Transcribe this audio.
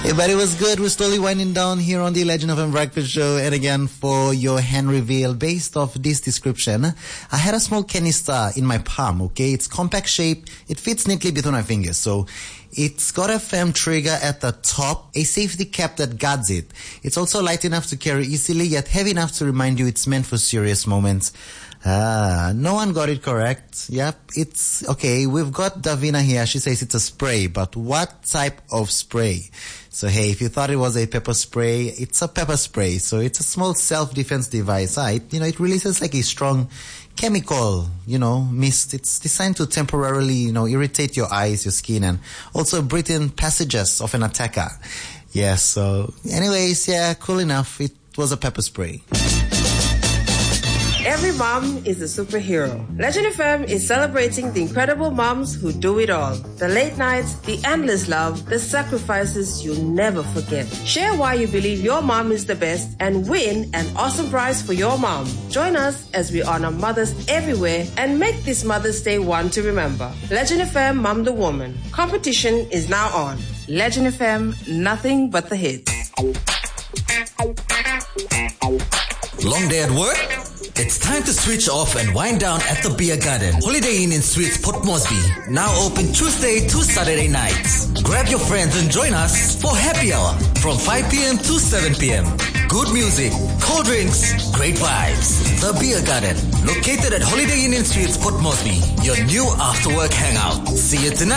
Hey, but it was good. We're slowly winding down here on the Legend of M Breakfast Show. And again, for your hand reveal, based off this description, I had a small canister in my palm, okay? It's compact shape. It fits neatly between my fingers. So it's got a firm trigger at the top, a safety cap that guards it. It's also light enough to carry easily, yet heavy enough to remind you it's meant for serious moments. No one got it correct. Yep, it's okay. We've got Davina here. She says it's a spray, but what type of spray? So hey, if you thought it was a pepper spray, it's a pepper spray. So it's a small self-defense device. It releases like a strong chemical, mist. It's designed to temporarily, irritate your eyes, your skin, and also breathe in passages of an attacker. Yeah, so anyways, yeah, cool enough. It was a pepper spray. Every mom is a superhero. Legend FM is celebrating the incredible moms who do it all. The late nights, the endless love, the sacrifices you'll never forget. Share why you believe your mom is the best and win an awesome prize for your mom. Join us as we honor mothers everywhere and make this Mother's Day one to remember. Legend FM Mom the Woman. Competition is now on. Legend FM, nothing but the hits. Long day at work? It's time to switch off and wind down at the Beer Garden. Holiday Inn in Suites Port Moresby. Now open Tuesday to Saturday nights. Grab your friends and join us for happy hour from 5 p.m. to 7 p.m. Good music, cold drinks, great vibes. The Beer Garden, located at Holiday Inn in Suites Port Moresby. Your new after-work hangout. See you tonight.